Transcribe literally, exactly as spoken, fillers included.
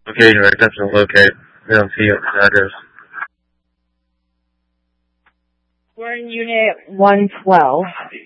Locating your attention to locate. We don't see your address. We're in Unit one twelve.